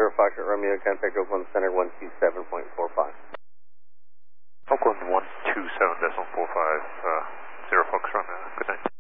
Foxtrot Romeo, contact Oakland Center 127.45. Oakland 127.45, 0 Fox Romeo, good night.